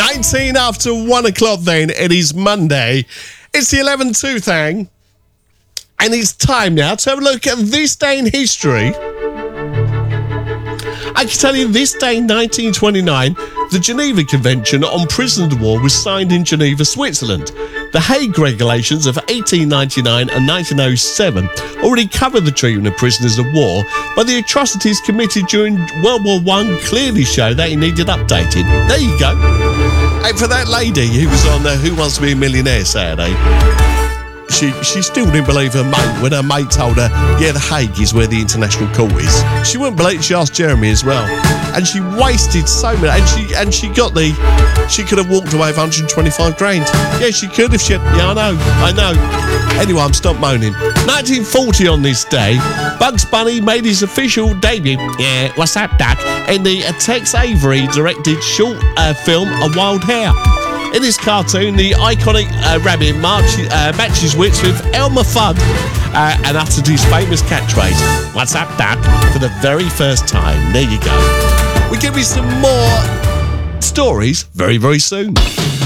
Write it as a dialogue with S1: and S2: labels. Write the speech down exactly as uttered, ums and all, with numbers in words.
S1: nineteen after one o'clock then. It is Monday. It's the eleven two thing. And it's time now to have a look at this day in history. I can tell you this day in nineteen twenty-nine, the Geneva Convention on Prisoners of War was signed in Geneva, Switzerland. The Hague Regulations of eighteen ninety-nine and nineteen oh seven already covered the treatment of prisoners of war, but the atrocities committed during World War One clearly show that it needed updating. There you go. And for that lady who was on the Who Wants to Be a Millionaire Saturday, She she still didn't believe her mate when her mate told her, yeah, the Hague is where the international court is. She wouldn't believe it. She asked Jeremy as well. And she wasted so many. And she and she got the, she could have walked away with one hundred twenty-five grand. Yeah, she could if she had, yeah, I know, I know. Anyway, I'm stop moaning. nineteen forty on this day, Bugs Bunny made his official debut. Yeah, what's up, Doug? In the uh, Tex Avery directed short uh, film, A Wild Hare. In this cartoon, the iconic uh, rabbit march, uh, matches wits with Elmer Fudd uh, and uttered his famous catchphrase, "What's up, Doug?" for the very first time. There you go. We'll give you some more stories very, very soon.